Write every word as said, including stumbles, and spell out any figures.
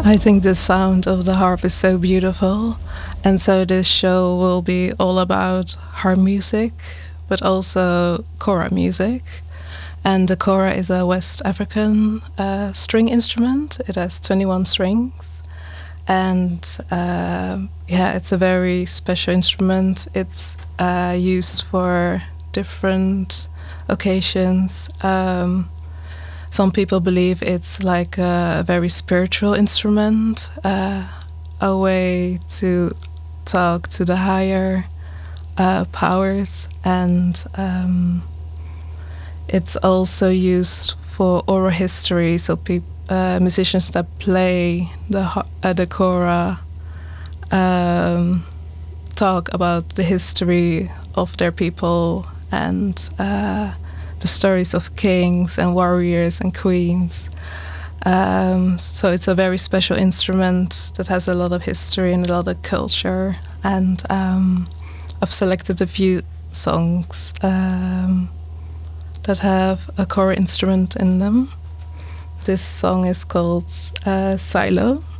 I think the sound of the harp is so beautiful. And so this show will be all about harp music, but also kora music. And the kora is a West African uh, string instrument. It has twenty-one strings. And uh, yeah, it's a very special instrument. It's uh, used for different occasions. Um, some people believe it's like a very spiritual instrument, uh, a way to talk to the higher uh, powers, and um, it's also used for oral history. So people, uh, musicians that play the uh, the kora um, talk about the history of their people and uh, the stories of kings and warriors and queens. Um, so it's a very special instrument that has a lot of history and a lot of culture. And um, I've selected a few songs um, that have a kora instrument in them. This song is called uh, Silo.